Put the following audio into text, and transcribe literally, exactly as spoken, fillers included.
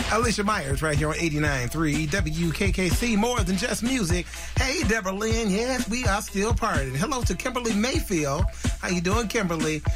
Alicia Myers right here on eighty-nine point three W K K C, more than just music. Hey, Deborah Lynn, yes, we are still partying. Hello to Kimberly Mayfield. How you doing, Kimberly?